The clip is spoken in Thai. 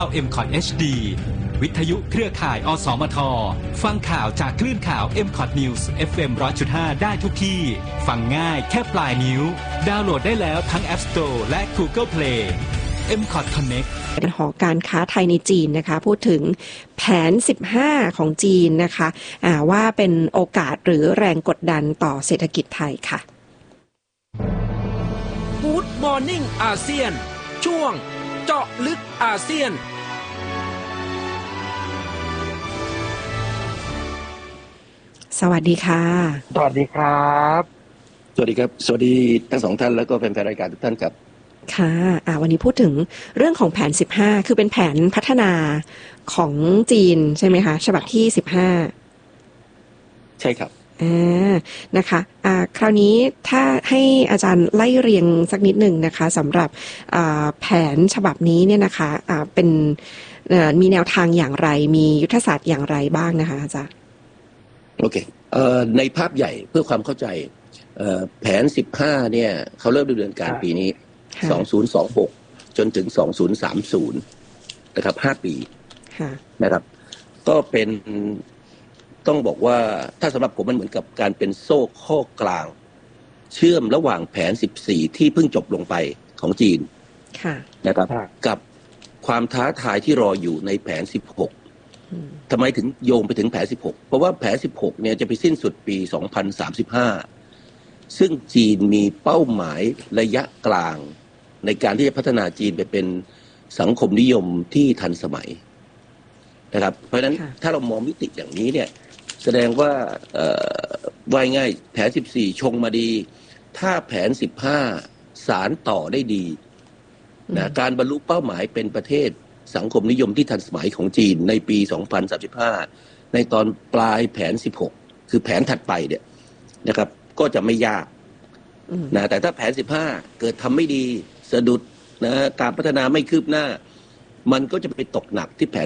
MCOT HD วิทยุเครือข่ายอสมทฟังข่าวจากคลื่นข่าว MCOT News FM 100.5 ได้ทุกที่ฟังง่ายแค่ปลายนิ้วดาวน์โหลดได้แล้วทั้ง App Store และ Google Play MCOT Connect หอการค้าไทยในจีนนะคะพูดถึงแผน15ของจีนนะคะว่าเป็นโอกาสหรือแรงกดดันต่อเศรษฐกิจไทยค่ะ Good Morning อาเซียนช่วงเจาะลึกอาเซียนสวัสดีค่ะสวัสดีครับสวัสดีครับสวัสดีทั้งสองท่านแล้วก็แฟนๆรายการทุกท่านครับค่ะวันนี้พูดถึงเรื่องของแผน15คือเป็นแผนพัฒนาของจีนใช่ไหมคะฉบับที่15 ใช่ครับนะคะคราวนี้ถ้าให้อาจารย์ไล่เรียงสักนิดหนึ่งนะคะสำหรับแผนฉบับนี้เนี่ยนะคะเป็นมีแนวทางอย่างไรมียุทธศาสตร์อย่างไรบ้างนะคะอาจารย์โอเคในภาพใหญ่เพื่อความเข้าใจแผน15เนี่ยเขาเริ่มดำเนินการปีนี้2026จนถึง2030นะครับ5ปีนะครับก็เป็นต้องบอกว่าถ้าสำหรับผมมันเหมือนกับการเป็นโซ่ข้อกลางเชื่อมระหว่างแผน14ที่เพิ่งจบลงไปของจีนนะครับกับความท้าทายที่รออยู่ในแผน16ทำไมถึงโยงไปถึงแผน16เพราะว่าแผน16เนี่ยจะไปสิ้นสุดปี2035ซึ่งจีนมีเป้าหมายระยะกลางในการที่จะพัฒนาจีนไปเป็นสังคมนิยมที่ทันสมัยนะครับเพราะฉะนั้นถ้าเรามองมิติอย่างนี้เนี่ยแสดงว่าว่าง่ายแผน14ชงมาดีถ้าแผน15สารต่อได้ดีนะการบรรลุเป้าหมายเป็นประเทศสังคมนิยมที่ทันสมัยของจีนในปี2035ในตอนปลายแผน16คือแผนถัดไปเนี่ยนะครับก็จะไม่ยากนะแต่ถ้าแผน15เกิดทำไม่ดีสะดุดนะการพัฒนาไม่คืบหน้ามันก็จะไปตกหนักที่แผน